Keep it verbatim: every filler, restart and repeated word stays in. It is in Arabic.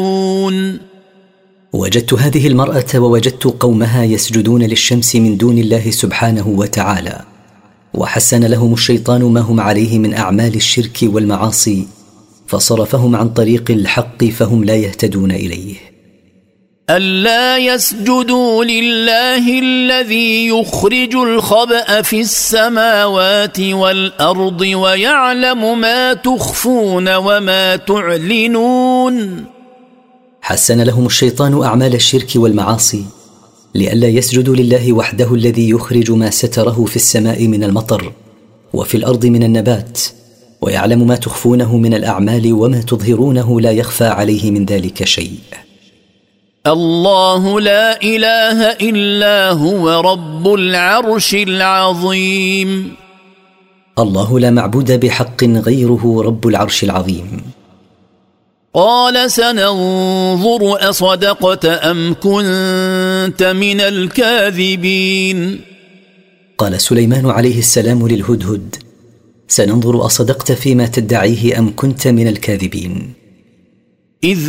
وجدت هذه المرأة ووجدت قومها يسجدون للشمس من دون الله سبحانه وتعالى، وحسن لهم الشيطان ما هم عليه من أعمال الشرك والمعاصي، فصرفهم عن طريق الحق فهم لا يهتدون إليه. ألا يسجدوا لله الذي يخرج الخبأ في السماوات والأرض ويعلم ما تخفون وما تعلنون. حسن لهم الشيطان أعمال الشرك والمعاصي لئلا يسجدوا لله وحده الذي يخرج ما ستره في السماء من المطر وفي الأرض من النبات، ويعلم ما تخفونه من الأعمال وما تظهرونه لا يخفى عليه من ذلك شيء. الله لا إله إلا هو رب العرش العظيم. الله لا معبود بحق غيره رب العرش العظيم. قال سننظر أصدقت أم كنت من الكاذبين. قال سليمان عليه السلام للهدهد: سننظر أصدقت فيما تدعيه أم كنت من الكاذبين. إذ